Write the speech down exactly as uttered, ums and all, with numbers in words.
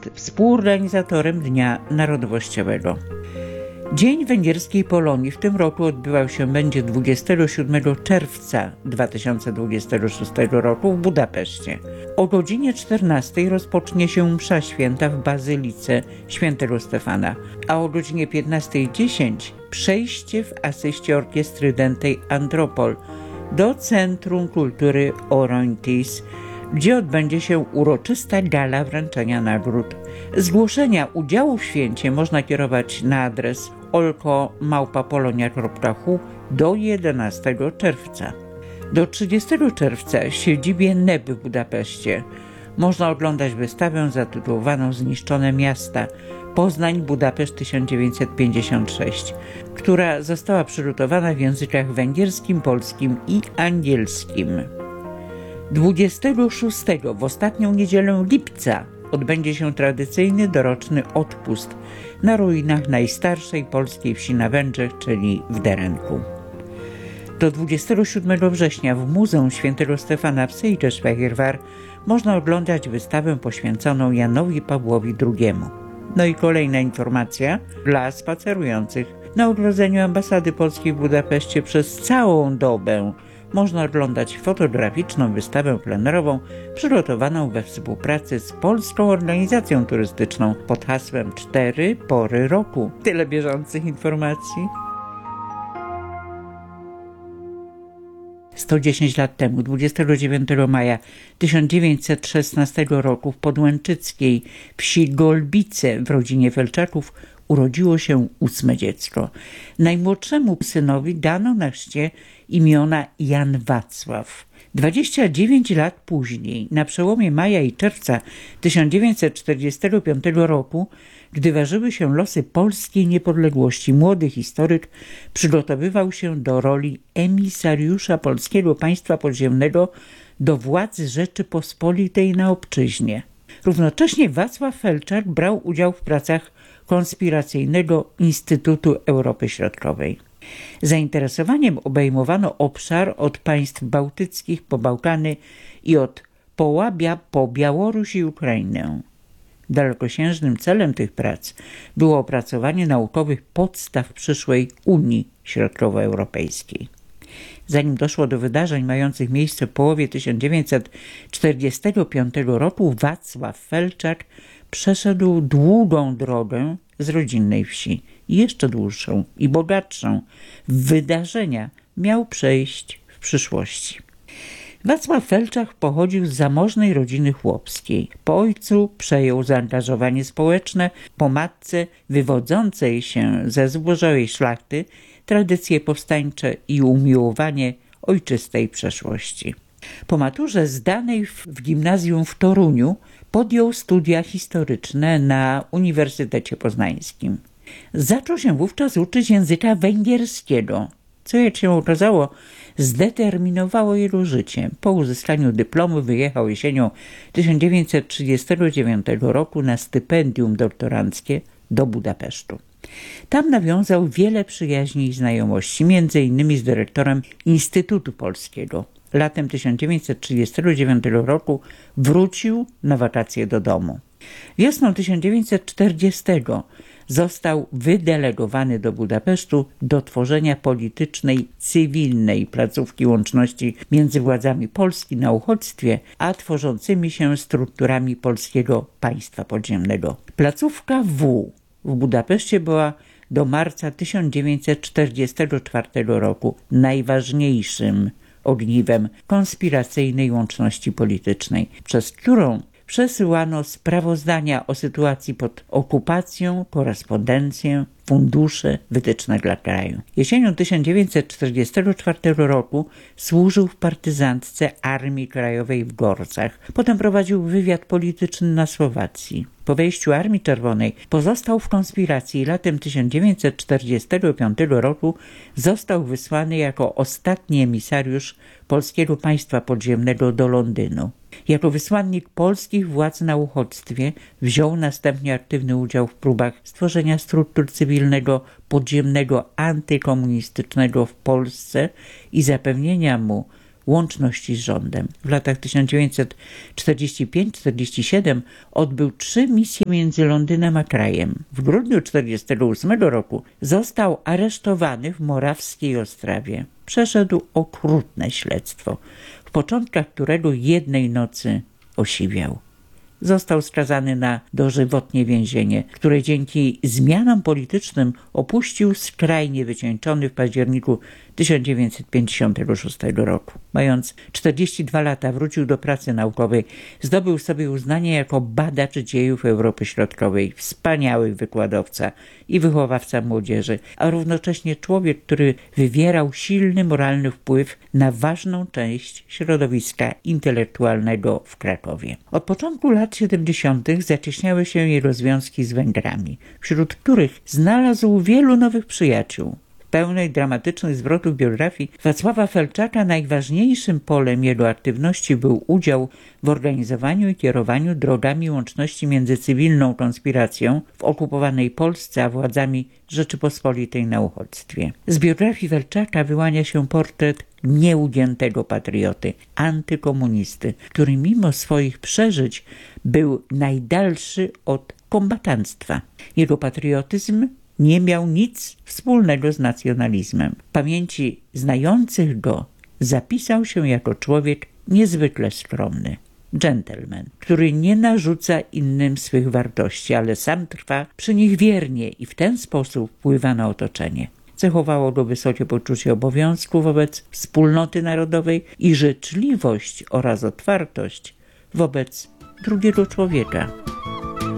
jest współorganizatorem Dnia Narodowościowego. Dzień Węgierskiej Polonii w tym roku odbywał się będzie dwudziestego siódmego czerwca dwa tysiące dwudziestego szóstego roku w Budapeszcie. O godzinie czternastej rozpocznie się msza święta w Bazylice Świętego Stefana, a o godzinie piętnastej dziesięć przejście w asyście orkiestry dętej Antropol do Centrum Kultury Orontis, gdzie odbędzie się uroczysta gala wręczenia nagród. Zgłoszenia udziału w święcie można kierować na adres olko małpa polonia kropka hu do jedenastego czerwca. Do trzydziestego czerwca w siedzibie N E B w Budapeszcie można oglądać wystawę zatytułowaną Zniszczone miasta Poznań-Budapeszt tysiąc dziewięćset pięćdziesiąt sześć, która została przygotowana w językach węgierskim, polskim i angielskim. dwudziestego szóstego w ostatnią niedzielę lipca odbędzie się tradycyjny doroczny odpust na ruinach najstarszej polskiej wsi na Węgrzech, czyli w Derenku. Do dwudziestego siódmego września w Muzeum Świętego Stefana w Székesfehérvár można oglądać wystawę poświęconą Janowi Pawłowi drugiemu. No i kolejna informacja dla spacerujących. Na ogrodzeniu ambasady polskiej w Budapeszcie przez całą dobę można oglądać fotograficzną wystawę plenerową przygotowaną we współpracy z Polską Organizacją Turystyczną pod hasłem Cztery Pory Roku. Tyle bieżących informacji. sto dziesięć lat temu, dwudziestego dziewiątego maja tysiąc dziewięćset szesnastego roku w podłęczyckiej wsi Golbice w rodzinie Felczaków urodziło się ósme dziecko. Najmłodszemu synowi dano na chrzcie imiona Jan Wacław. dwadzieścia dziewięć lat później, na przełomie maja i czerwca tysiąc dziewięćset czterdziestego piątego roku, gdy ważyły się losy polskiej niepodległości, młody historyk przygotowywał się do roli emisariusza Polskiego Państwa Podziemnego do władz Rzeczypospolitej na obczyźnie. Równocześnie Wacław Felczak brał udział w pracach konspiracyjnego Instytutu Europy Środkowej. Zainteresowaniem obejmowano obszar od państw bałtyckich po Bałkany i od Połabia po Białoruś i Ukrainę. Dalekosiężnym celem tych prac było opracowanie naukowych podstaw przyszłej Unii Środkowoeuropejskiej. Zanim doszło do wydarzeń mających miejsce w połowie tysiąc dziewięćset czterdziestego piątego roku, Wacław Felczak przeszedł długą drogę z rodzinnej wsi. Jeszcze dłuższą i bogatszą w wydarzenia miał przejść w przyszłości. Wacław Felczak pochodził z zamożnej rodziny chłopskiej. Po ojcu przejął zaangażowanie społeczne, po matce wywodzącej się ze zbożowej szlachty tradycje powstańcze i umiłowanie ojczystej przeszłości. Po maturze zdanej w gimnazjum w Toruniu podjął studia historyczne na Uniwersytecie Poznańskim. Zaczął się wówczas uczyć języka węgierskiego, co jak się okazało zdeterminowało jego życie. Po uzyskaniu dyplomu wyjechał jesienią tysiąc dziewięćset trzydziestego dziewiątego roku na stypendium doktoranckie do Budapesztu. Tam nawiązał wiele przyjaźni i znajomości, między innymi z dyrektorem Instytutu Polskiego. Latem tysiąc dziewięćset trzydziestego dziewiątego roku wrócił na wakacje do domu. Wiosną tysiąc dziewięćset czterdziestego został wydelegowany do Budapesztu do tworzenia politycznej, cywilnej placówki łączności między władzami Polski na uchodźstwie, a tworzącymi się strukturami Polskiego Państwa Podziemnego. Placówka W w Budapeszcie była do marca tysiąc dziewięćset czterdziestego czwartego roku najważniejszym ogniwem konspiracyjnej łączności politycznej, przez którą przesyłano sprawozdania o sytuacji pod okupacją, korespondencję, fundusze, wytyczne dla kraju. Jesienią tysiąc dziewięćset czterdziestego czwartego roku służył w partyzantce Armii Krajowej w Gorcach. Potem prowadził wywiad polityczny na Słowacji. Po wejściu Armii Czerwonej pozostał w konspiracji i latem tysiąc dziewięćset czterdziestego piątego roku został wysłany jako ostatni emisariusz Polskiego Państwa Podziemnego do Londynu. Jako wysłannik polskich władz na uchodźstwie wziął następnie aktywny udział w próbach stworzenia struktur cywilnego podziemnego antykomunistycznego w Polsce i zapewnienia mu łączności z rządem. W latach tysiąc dziewięćset czterdziestym piątym do czterdziestego siódmego odbył trzy misje między Londynem a krajem. W grudniu tysiąc dziewięćset czterdziestego ósmego roku został aresztowany w morawskiej Ostrawie. Przeszedł okrutne śledztwo, w początkach którego jednej nocy osiwiał. Został skazany na dożywotnie więzienie, które dzięki zmianom politycznym opuścił skrajnie wycieńczony w październiku tysiąc dziewięćset pięćdziesiątego szóstego roku. Mając czterdzieści dwa lata wrócił do pracy naukowej, zdobył sobie uznanie jako badacz dziejów Europy Środkowej, wspaniały wykładowca i wychowawca młodzieży, a równocześnie człowiek, który wywierał silny moralny wpływ na ważną część środowiska intelektualnego w Krakowie. Od początku lat siedemdziesiątych zacieśniały się jego związki z Węgrami, wśród których znalazł wielu nowych przyjaciół. W pełnej dramatycznych zwrotów biografii Wacława Felczaka najważniejszym polem jego aktywności był udział w organizowaniu i kierowaniu drogami łączności między cywilną konspiracją w okupowanej Polsce a władzami Rzeczypospolitej na uchodźstwie. Z biografii Felczaka wyłania się portret nieugiętego patrioty, antykomunisty, który mimo swoich przeżyć był najdalszy od kombatanstwa. Jego patriotyzm nie miał nic wspólnego z nacjonalizmem. W pamięci znających go zapisał się jako człowiek niezwykle skromny. Dżentelmen, który nie narzuca innym swych wartości, ale sam trwa przy nich wiernie i w ten sposób wpływa na otoczenie. Cechowało go wysokie poczucie obowiązku wobec wspólnoty narodowej i życzliwość oraz otwartość wobec drugiego człowieka.